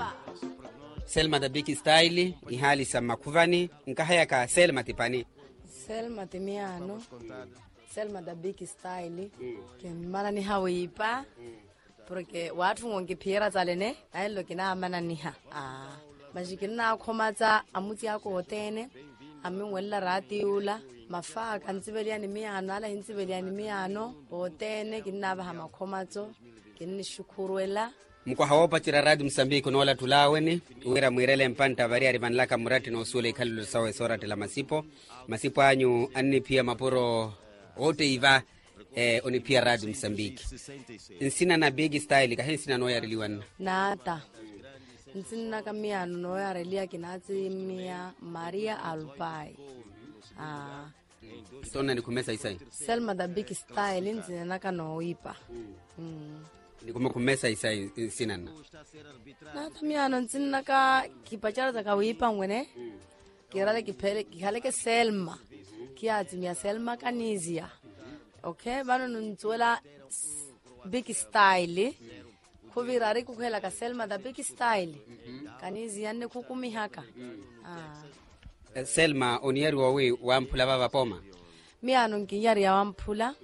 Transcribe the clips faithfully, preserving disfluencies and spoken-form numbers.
Selma the Big Style ihali sama kuvani nkahaya ka Selma tipani Selma timiano Selma the Big Style ke mana ni hawipa porque watu ngongipira tsalene ayelo kina mana niha ah majikina khomatsa amutsi yako hotene amingwella ratiula mafaka ntsibeliani miano ala ntsibeliani miano hotene kinaba ha makhomatso kinni shukuruela mko hawopa tira radio Msambiki nola tulaweni uwera mwirele mpanta variari manlaka murati no usule ikalulu sawe sorati la masipo masipo anyu anni pia mapuro wote iva eh, oni pia radio Msambiki nsina na Big Style kahe nsina no yariliwana nata nsina kamiano no yarelia kinatsi mia Maria Alpai ah sona nikumesa isai Selma the Big Style nsina kano ipa mm. Nikume kumesa isai sinana na tamiano ntsina ka kipachara za kawipa ngwene kirale kipele kihale ke Selma kiati mia Selma kanizia okay bano ntsola Big Style kuvirari kukhela ka Selma the Big Style kanizia ne kukumi haka ah Selma onieri wawe wamphula baba poma miano nkinyari ya wamphula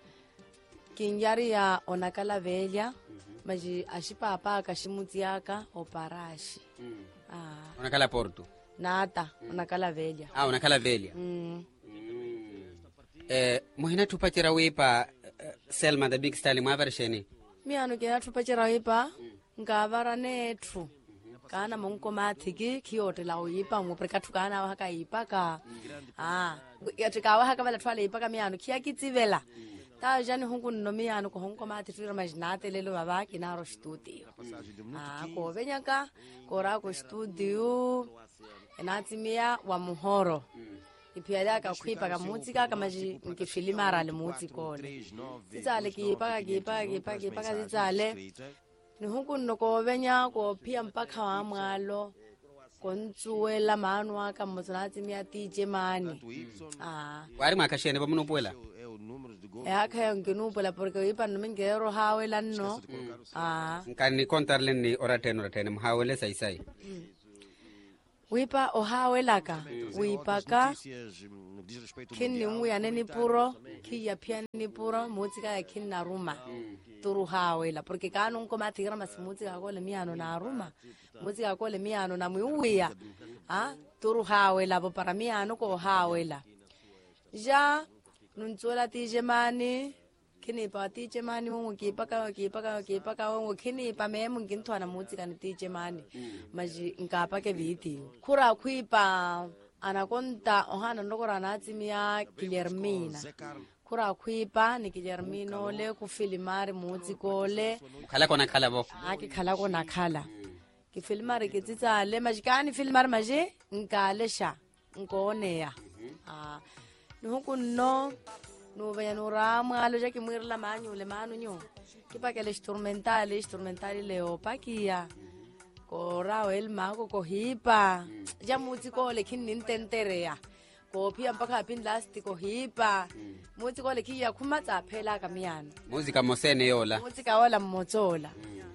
kinyari ya onakala velya maji ashipapa kashimutsi yaka oparashi mm. ah onakala Porto nata onakala velya ah onakala velya mm. mm. eh muhina tupachira wipa uh, Selma the Big Style mwaversheni miano ke tupachira wipa mm. ngavara nethu mm-hmm. kana monkoma thiki khiyotela wipa mo prekathukana wa ka ipaka ah yathikawa haka bala thwala ipaka miano khiya kitsivela ta jani hongo nomiano ko hongo mati tira majnate lelo baba kinaro studio ah ko benyaka ko ra ko studio enatimia wa muhoro ipiala ka khwipa ka muzika kama ke filimara le muziko le tsale ki paka ki paka ki paka ki paka tsale ni hongo no ko benya ko pia mpaka wa mwalo kontsuela manu aka motsatimia tije mani ah wari makashene bamunopoela ya kaya nginupola porque ipa nomengero hawela no ah nkani kontarle ni orateno oratene mhawele saisai wipa ohawelaka wipaka kinni nguyane ni puro kiya pia ni puro muzika ya kinna ruma turu hawela porque kanu nkoma tigira masimuzi ka kole miano na ruma muzika kole miano na muwiya ah turu hawela bo para miano ko hawela ja nuntsula tije mani kini pa tije mani mo ki paka ki paka ki paka ngo kini pa me mo ngintwana muzika ni tije mani maji ngapa ke viti khura khwipa anakonta ohana ndokora natsimia Guillermina khura khwipa ni Guillermino le ku filimari muziko le khala kona khala bo aki khala kona khala ki filimari ke tsitsa le majikani filimari maji ngale sha ngoneya ah nuku no no vaya no rama lo ya que muir la mano le mano nyo que pa que el instrumental instrumental leo pakia kora el mago ko hipa ya muziko le kin nintenterea ko pia mpaka pin lastiko hipa muziko le kiya kumatsa phela ka miano muzika mosene yola muzika wala motsola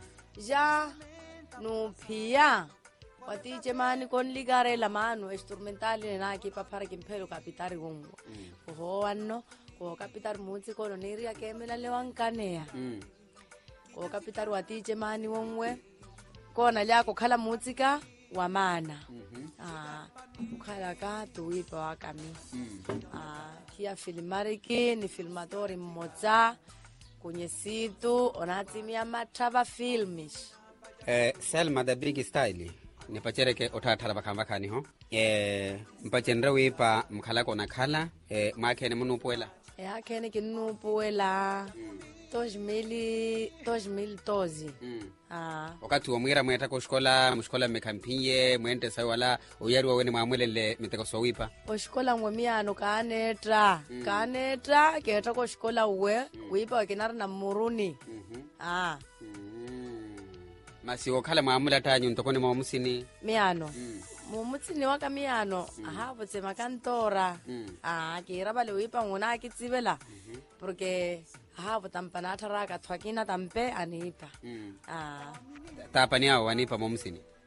ja no pia watije mani kon ligare la mano instrumentali na ki papara ki mpelo kapitari gongo ho wanno ko kapitari muziko no niria kemela lewankanea mm. ko kapitari watije mani wonwe kona lyako khala muzika wa mana mm-hmm. ah khala ka tuipa wakami mm. ah kia filmari ki ni filmatori mmoja kwenye situ onatimia matava filmish eh Selma the Big Style ni pachereke otathala bakamba khani ho eh mpachenra wipa mkhala kona khala eh makhene munupoela eh akhene kinupoela dos mil dos mil doze mm. ah wakati wa mwira mweta ko shkola mshkola mekampinye mwente sawala uyari wawe ni mwamwelele miteko sowipa o shkola ngwemiano kanetra mm. kanetra keta ko shkola uwe mm. wipa kinara na muruni mm-hmm. ah mm. masi okhala mwamula tanyu ntokone mwamusini miano mm. mumutsini waka miano mm. aha botse makantora mm. ah kira bale wipa ngona kitsibela mm-hmm. porque aha botampana thara ka thwakina tampe anipa mm. ah tapani hao wanipa mwamusini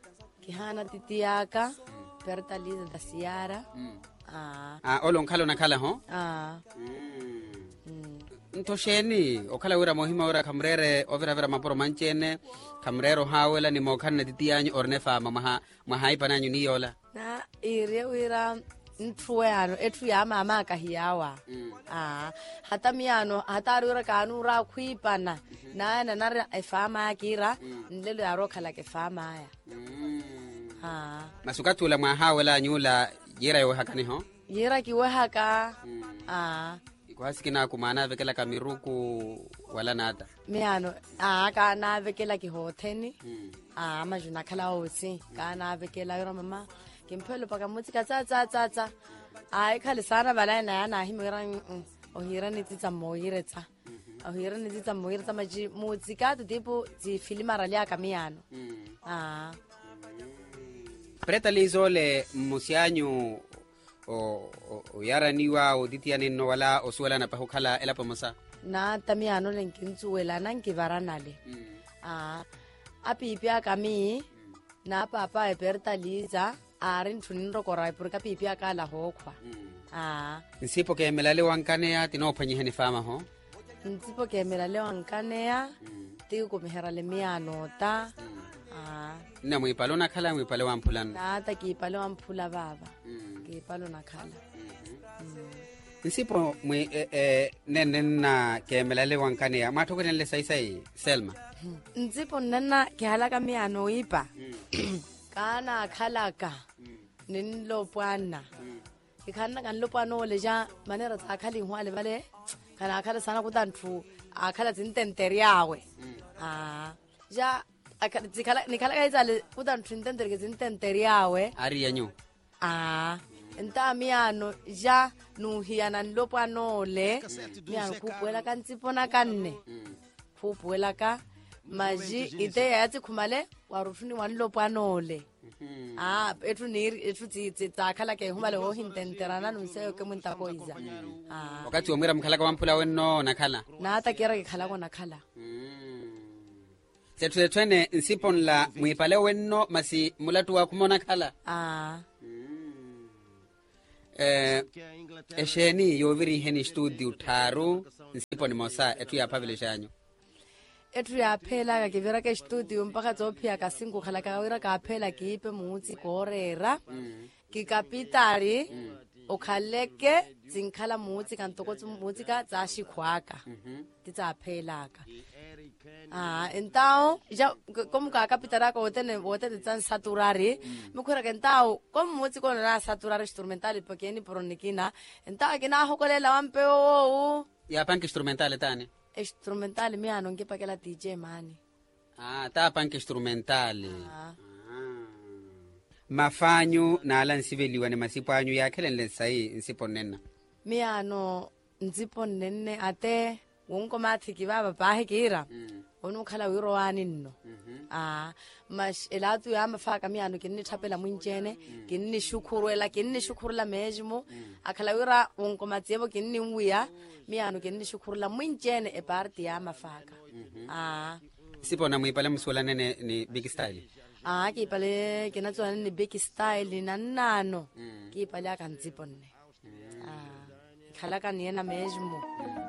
kihana titi yaka Berta Liza da Siara. Ah. Ah, olo nkhala nakhala ho? Ah. Ntosheni okhala wira mohima wira kamrere ovira vira maporo manchene kamrero hawela ni mokhanne titiyanyu orne fama maha mahai pananyu ni yola. Na ire wira ntruano etru ya mama kahiyawa. Ah, hata miano hata wira kanu ra khwipana na na na efama akira nlelo ya rokhala ke fama ya. Ah. Masukatula mwa hawela nyula yira yo hakani ho? Yira kiwe haka. Ah. Kuhasikina kumana vekela kamiruku wala nata. Miano ah kana vekela ki hotheni. Ah majuna khala osi kana vekela yira mama kimphelo paka mutsika tsa tsa tsa tsa. Ai khale sana bala na yana himira o hira ni tsa moyiretsa. O hira ni tsa moyiretsa maji mutsika tipo zi filmara lia kamiano. Ah. Preta lizole musianyu o o yara niwa o ditiane no wala o suela na pahukhala ela pomosa na tamiano lenkintsuela na nkivaranale. Ah apipia kami na papa e Berta Liza ari nthuninro korai purka pipia kala hokwa. Ah nsipo ke melale wankane ya tino phanyihene fama ho nsipo ke melale wankane ya ti ko mehera le miano ta. Ah na muipalo na khala muipalo wampulana na ta ki palo wampula baba ki palo na khala. Nsipo mwe eh, eh, nenena ke melale wankane ya matho le sai sai Selma. Nsipo nena ke halaka miano ipa. Kana khalaka ninlo pwana. Ke khana kan lo pano le ja manera tsa khali hwa le bale kana khala sana ku tanthu akhala tsintenteri yawe. Ah ja akhala ni khala ga tsale ku tanthu intenteri ke tsintenteri yawe Ari yanyu. Ah enta miano ja nuhiana lo pano le miano ku puela ka ntsipona kanne. Ku puela ka maji ite ya tsi khumale wa rufuni wa lo pano le. Ah ethu ni ethu tsi tsa khala ke humale ho hintenterana no se ke munta koiza. Ah Wakati omira mkhala kwa mpula wenno nakhala na ta kera ke khala kona khala. Sethu twene nsipon la muipale wenno masi mulatu wa kumona khala. Ah eh esheni yoviri heni studio tharu nsipon mosa ethu ya pavile shanyu ethu ya phela ka ke vera ke studio mpaka tsophia ka singo khala ka wira ka phela ke ipe mutsi korera ke kapitari o khaleke zinkhala mutsi ka ntoko mutsi ka tsa shikhwaka ti tsa phela ka. Ah entao ja como ka kapitara ko tene bote de tsan saturare mo khora ke entao como mutsi ko na saturare instrumental porque ni pronikina entao ke na hokolela wampe o ya punk instrumental tane instrumental miano ngepa ke la D J mani. Ah ta punk instrumental. Ah mafanyu na ala nsiveliwa ne masipanyu ya khelele sai nsiponena miano nsiponene ate wonko mathiki baba bahe kira onu khala wiro wani nno. Ah mash elatu ya mafaka miano kinni thapela munjene kinni shukurela kinni shukurela mejimo akhala wira wonko matsebo kinni wiya miano kinni shukurela munjene e party ya mafaka. Ah sipona muipale msuela nene ni big style. Ah ke pale ke na tswana ni big style na nano ke pale ka ntsiponne. Ah khala ka nena mejimo.